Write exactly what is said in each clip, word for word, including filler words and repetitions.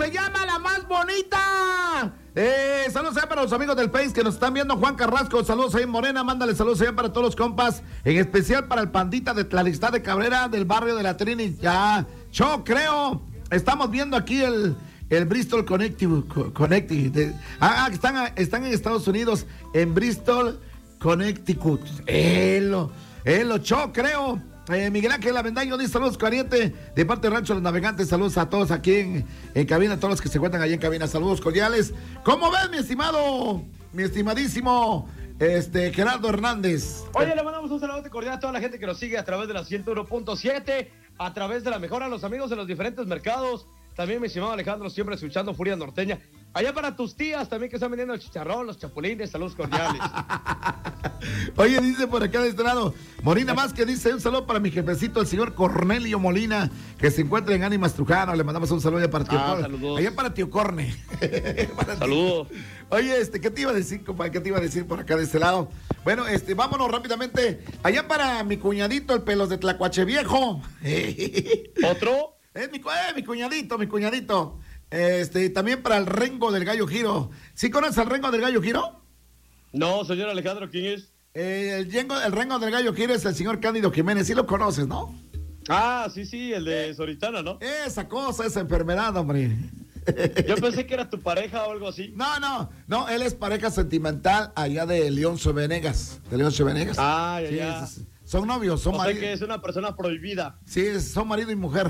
se llama la más bonita. Eh, saludos allá para los amigos del Face que nos están viendo. Juan Carrasco, saludos ahí en Morena, mándale saludos allá para todos los compas, en especial para el pandita de Tlalistá de Cabrera, del barrio de la Trini. Ya, yo creo, estamos viendo aquí el, el Bristol Connecticut. Connecticut de, ah, están, están en Estados Unidos, en Bristol, Connecticut. Elo, elo, yo creo. Eh, Miguel Ángel Avendaño dice saludos caliente de parte de Rancho de los Navegantes, saludos a todos aquí en, en cabina, a todos los que se encuentran allí en cabina, saludos cordiales. ¿Cómo ves, mi estimado, mi estimadísimo este Gerardo Hernández? Oye, le mandamos un saludo cordial a toda la gente que nos sigue a través de la ciento uno punto siete, a través de la mejora, a los amigos en los diferentes mercados. También mi estimado Alejandro, siempre escuchando Furia Norteña. Allá para tus tías también que están vendiendo el chicharrón, los chapulines, saludos cordiales. Oye, dice por acá de este lado, Molina Vázquez dice un saludo para mi jefecito, el señor Cornelio Molina, que se encuentra en Ánimas Trujano. Le mandamos un saludo allá para Tío ah, Corne. Saludos. Allá para Tío Corne. Saludos. Oye, este, ¿qué te iba a decir, compa? ¿Qué te iba a decir por acá de este lado? Bueno, este, vámonos rápidamente. Allá para mi cuñadito, el Pelos de Tlacuache Viejo. ¿Otro? Es mi, eh, mi cuñadito, mi cuñadito. Este, también para el Rengo del Gallo Giro. ¿Sí conoces al Rengo del Gallo Giro? No, señor Alejandro, ¿quién es? Eh, el, yengo, el Rengo del Gallo Giro es el señor Cándido Jiménez. Sí lo conoces, ¿no? Ah, sí, sí, el de Soritana, ¿no? Esa cosa, esa enfermedad, hombre. Yo pensé que era tu pareja o algo así. No, no, no, él es pareja sentimental allá de Leoncio Venegas. De Leoncio Venegas. Ah, ya, sí, ya. Es, es, son novios, son o sea marido. que es una persona prohibida. Sí, son marido y mujer.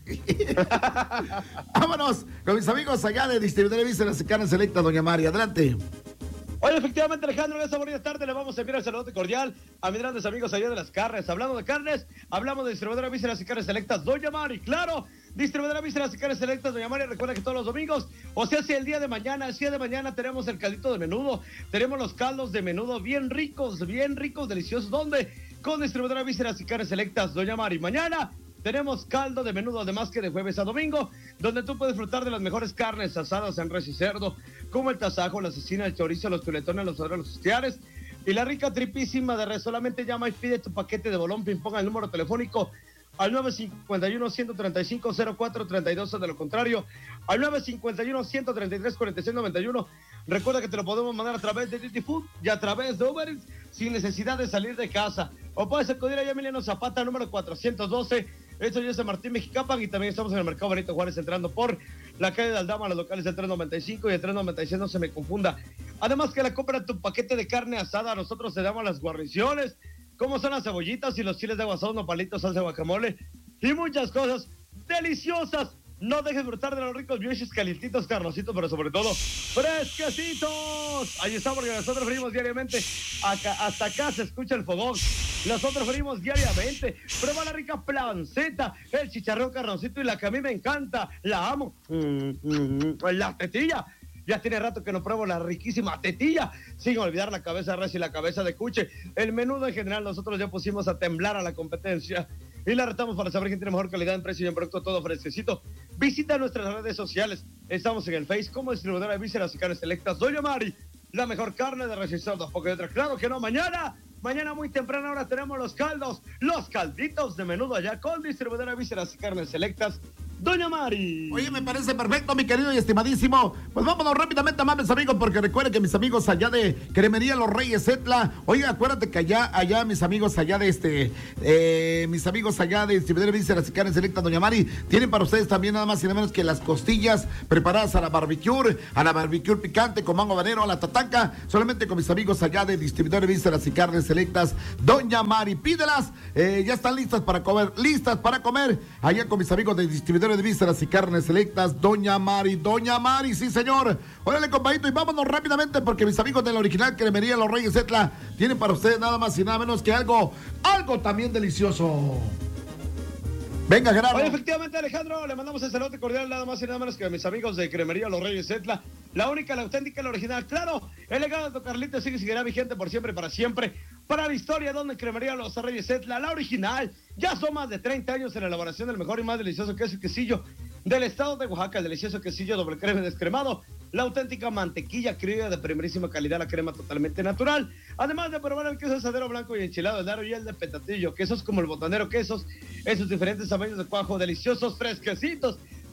Vámonos con mis amigos allá de Distribuidora Vísceras y Carnes Selectas, doña María. Adelante. Oye, efectivamente, Alejandro, en esta bonita tarde le vamos a enviar el saludo cordial a mis grandes amigos allá de las carnes. Hablando de carnes, hablamos de Distribuidora Vísceras y Carnes Selectas, doña Mari. Claro, Distribuidora Vísceras y Carnes Selectas, doña Mari. Recuerda que todos los domingos, o sea, si el día de mañana, el día de mañana tenemos el caldito de menudo, tenemos los caldos de menudo bien ricos, bien ricos, deliciosos. ¿Dónde? Con Distribuidora Vísceras y Carnes Selectas, doña Mari. Mañana tenemos caldo de menudo, además que de jueves a domingo, donde tú puedes disfrutar de las mejores carnes asadas en res y cerdo, como el tasajo, la cecina, el chorizo, los chuletones, los suadros, los hostiares, y la rica tripísima de res. Solamente llama y pide tu paquete de bolón ping pong al número telefónico al nueve cinco uno, uno tres cinco, cero cuatro tres dos, o de lo contrario, al nueve cinco uno, uno tres tres, cuatro seis nueve uno. Recuerda que te lo podemos mandar a través de Duty Food y a través de Uber Eats, sin necesidad de salir de casa. O puedes acudir allá a Emiliano Zapata, número cuatrocientos doce, esto ya es en Martín Mexicapan, y también estamos en el Mercado Benito Juárez, entrando por la calle de Aldama, los locales del tres noventa y cinco y el tres noventa y seis, no se me confunda. Además que la compra de tu paquete de carne asada, nosotros te damos las guarniciones, como son las cebollitas y los chiles de guasón, nopalitos, salsa de guacamole y muchas cosas deliciosas. No dejes disfrutar de los ricos bichos calientitos, carnositos, pero sobre todo fresquecitos. Ahí estamos, porque nosotros frimos diariamente. Acá, hasta acá se escucha el fogón. Nosotros frimos diariamente. Prueba la rica planceta, el chicharrón carnoncito y la que a mí me encanta. La amo. Mm, mm, la tetilla. Ya tiene rato que no pruebo la riquísima tetilla, sin olvidar la cabeza de res y la cabeza de cuche. El menudo en general, nosotros ya pusimos a temblar a la competencia y la retamos para saber quién tiene mejor calidad en precio y en producto, todo fresquecito. Visita nuestras redes sociales. Estamos en el Face como Distribuidora de Vísceras y Carnes Selectas, doña Mari, la mejor carne de res y cerdo, porque otra, claro que no. Mañana, mañana muy temprano, ahora tenemos los caldos, los calditos de menudo allá con Distribuidora de Vísceras y Carnes Selectas, doña Mari. Oye, me parece perfecto, mi querido y estimadísimo. Pues vámonos rápidamente, amables amigos, porque recuerden que mis amigos allá de Cremería Los Reyes Etla, oye, acuérdate que allá, allá mis amigos allá de este, eh, mis amigos allá de Distribuidora de Vísceras y Carnes Selectas, doña Mari, tienen para ustedes también nada más y nada menos que las costillas preparadas a la barbecue, a la barbecue picante con mango habanero, a la tatanca, solamente con mis amigos allá de Distribuidora de Vísceras y Carnes Selectas, doña Mari. Pídelas, eh, ya están listas para comer, listas para comer, allá con mis amigos de Distribuidora de Vísceras y Carnes Selectas, doña Mari, doña Mari, sí señor. Órale, compadito, y vámonos rápidamente porque mis amigos de la original Cremería Los Reyes Etla tienen para ustedes nada más y nada menos que algo, algo también delicioso. Venga, Gerardo. Oye, efectivamente, Alejandro, le mandamos el saludo cordial nada más y nada menos que a mis amigos de Cremería Los Reyes Etla, la única, la auténtica, la original. Claro, el legado de Don Carlito sigue y seguirá vigente por siempre y para siempre. Para la historia, donde Cremería Los Reyes Etla, la original. Ya son más de treinta años en la elaboración del mejor y más delicioso queso y quesillo del estado de Oaxaca, el delicioso quesillo doble crema descremado, la auténtica mantequilla criolla de primerísima calidad, la crema totalmente natural, además de probar el queso asadero blanco y enchilado de aro y el de petatillo, quesos como el botanero quesos, esos diferentes tamaños de cuajo, deliciosos, fresquecitos.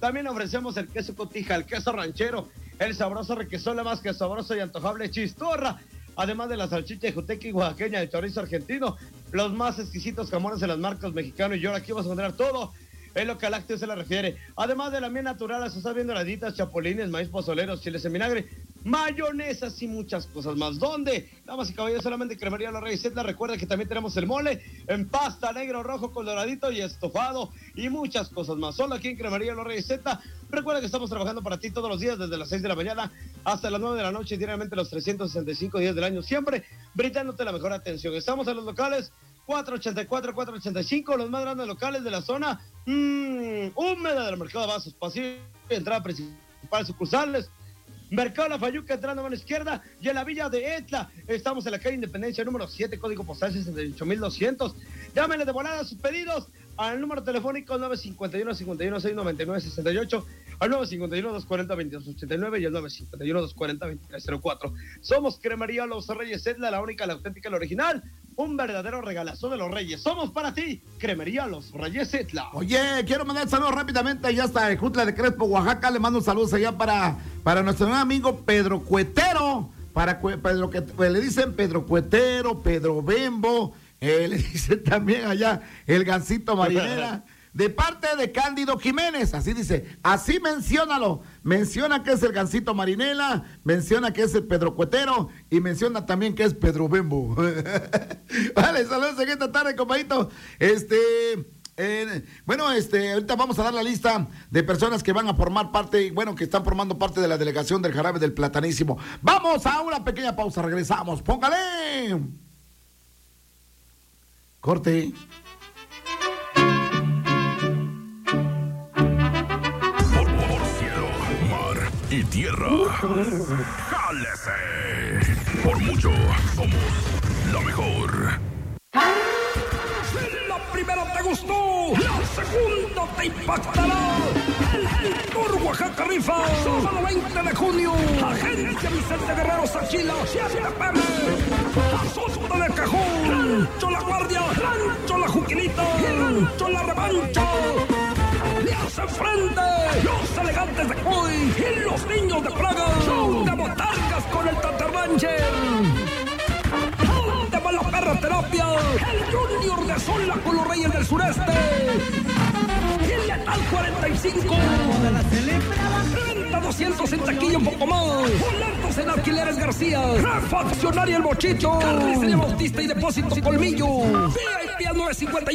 También ofrecemos el queso cotija, el queso ranchero, el sabroso requesón, la más que sabroso y antojable chistorra. Además de la salchicha juteca y oaxaqueña, el chorizo argentino, los más exquisitos jamones de las marcas mexicanos. Y ahora aquí vamos a encontrar todo en lo que al lácteo se le refiere. Además de la miel natural, se está viendo doraditas, chapulines, maíz pozoleros, chiles en vinagre, mayonesas y muchas cosas más. ¿Dónde? Damas y caballeros, solamente Cremería Los Reyes Etla. Recuerda que también tenemos el mole en pasta negro, rojo, coloradito y estofado y muchas cosas más. Solo aquí en Cremería Los Reyes Etla. Recuerda que estamos trabajando para ti todos los días, desde las seis de la mañana hasta las nueve de la noche, diariamente los trescientos sesenta y cinco días del año, siempre brindándote la mejor atención. Estamos en los locales cuatro ochenta y cuatro, cuatro ochenta y cinco, los más grandes locales de la zona mmm, húmeda del mercado de Vasos, pasillo de entrada principal, sucursales, Mercado La Fayuca, entrando a mano izquierda, y en la villa de Etla. Estamos en la calle Independencia número siete, código postal sesenta y ocho mil doscientos. Llámenle de volada sus pedidos al número telefónico nueve cinco uno, cinco uno seis, nueve nueve seis ocho, al nueve cinco uno, dos cuatro cero, veintidós ochenta y nueve y al nueve cinco uno, dos cuatro cero, veintitrés cero cuatro. Somos Cremería Los Reyes Etla, la única, la auténtica, la original. Un verdadero regalazo de los Reyes. Somos para ti, Cremería Los Reyes Etla. Oye, quiero mandar saludos rápidamente allá hasta el Jutla de Crespo, Oaxaca. Le mando saludos allá para, para nuestro nuevo amigo Pedro Cuetero. Para Pedro que le dicen Pedro Cuetero, Pedro Bembo. Eh, le dicen también allá el Gansito Marinera. De parte de Cándido Jiménez, así dice, así menciónalo, menciona que es el Gansito Marinela, menciona que es el Pedro Cuetero y menciona también que es Pedro Bembo. Vale, saludos en esta tarde, compadito. Este, eh, bueno, este, ahorita vamos a dar la lista de personas que van a formar parte, bueno, que están formando parte de la delegación del Jarabe del Platanísimo. Vamos a una pequeña pausa, regresamos, póngale. Corte. Y tierra, jálese. Por mucho somos la mejor. Si la primera te gustó, la segunda te impactará. El, el Tour Oaxaca rifa, sábado veinte de junio. Agencia Vicente Guerrero Sachila, siete Pérez, Azote de Cajón, Rancho La Guardia, Rancho La Juquilita, Rancho La Revancha. Y hace frente los elegantes de Coy y los niños de Praga. Show de botargas con el Tatarrancher. ¿Dónde va la perra terapia? El Junior de Sola con los Reyes del Sureste. Y el Letal cuarenta y cinco. Renta doscientos en taquilla, un poco más. Boletos en Alquileres García. Refaccionaria El Bochito. Carnicería Bautista y Depósito Colmillo. V I P a nueve cincuenta y uno.